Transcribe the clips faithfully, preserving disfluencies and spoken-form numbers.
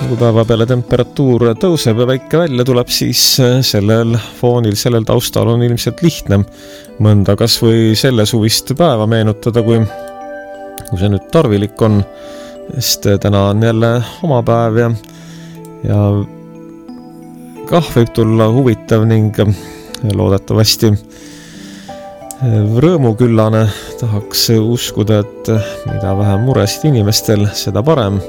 kui päeva peale temperatuur tõuseb ja väike välja tuleb, siis sellel foonil, sellel taustal on ilmselt lihtne mõnda kas või selle suvist päeva meenutada, kui, kui see nüüd tarvilik on, sest täna on jälle oma päev ja, ja kah võib tulla huvitav ning loodetavasti rõõmuküllane. Tahaks uskuda, et mida vähem muresid inimestel, seda parem.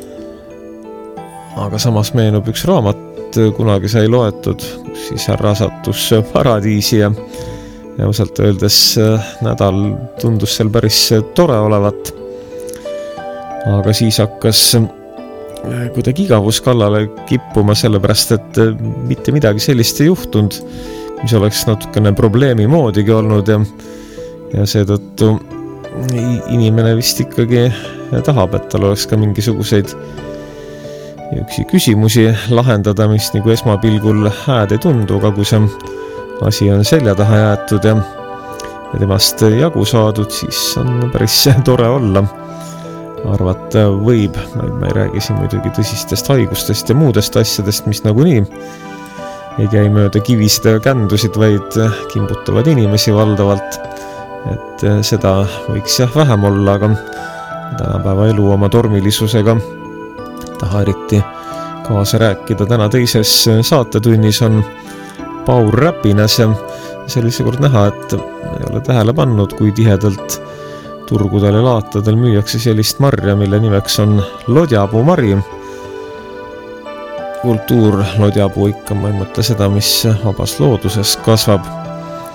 Aga samas meenub üks raamat, kunagi sai loetud, kus siis härra sattus paradiisi ja, ja osalt öeldes nädal tundus seal päris tore olevat. Aga siis hakkas kuidagi igavus kallale kippuma, sellepärast, et mitte midagi sellist ei juhtunud, mis oleks natukene probleemi moodigi olnud ja, ja seetõttu inimene vist ikkagi tahab, et tal oleks ka mingisuguseid üksi küsimusi lahendada, mis nagu esmapilgul hääd ei tundu, aga kui see asi on selja taha jäetud ja, ja temast jagu saadud, siis on päris tore olla. Arvata võib, ma ei räägi siin muidugi tõsistest haigustest ja muudest asjadest, mis nagunii ei käi mööda kivisid ja kändusid, vaid kimbutavad inimesi valdavalt. Et seda võiks jah vähem olla, aga tänapäeva elu oma tormilisusega taha eriti kaasa rääkida. Täna teises saatetunnis on Paul Räpinas ja sellise kord näha, et ei ole tähele pannud, kui tihedalt turgudel ja laatadel müüakse sellist marja, mille nimeks on lodjapuu mari. Kultuur lodjapuu ikka, ma ei mõtle seda, mis vabas looduses kasvab.